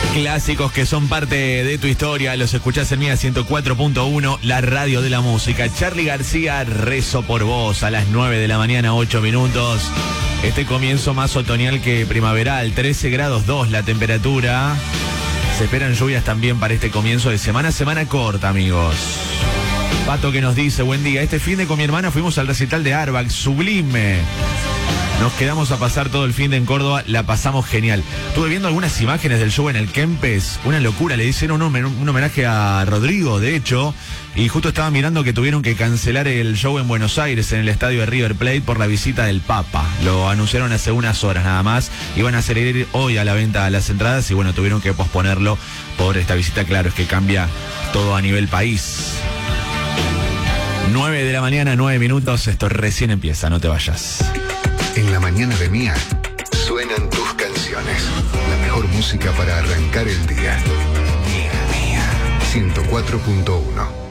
Clásicos que son parte de tu historia, los escuchás en Mía 104.1, la radio de la música. Charly García, Rezo por vos, a las 9 de la mañana, 8 minutos. Este comienzo más otoñal que primaveral, 13 grados 2 la temperatura. Se esperan lluvias también para este comienzo de semana corta, amigos. Pato que nos dice, buen día, este fin de con mi hermana fuimos al recital de Airbag, sublime. Nos quedamos a pasar todo el fin de en Córdoba, la pasamos genial. Estuve viendo algunas imágenes del show en el Kempes, una locura, le hicieron un homenaje a Rodrigo, de hecho, y justo estaba mirando que tuvieron que cancelar el show en Buenos Aires, en el estadio de River Plate, por la visita del Papa. Lo anunciaron hace unas horas nada más, iban a salir hoy a la venta las entradas y bueno, tuvieron que posponerlo por esta visita. Claro, es que cambia todo a nivel país. 9 de la mañana, 9 minutos, esto recién empieza, no te vayas. En la mañana de Mía suenan tus canciones. La mejor música para arrancar el día. Mía 104.1.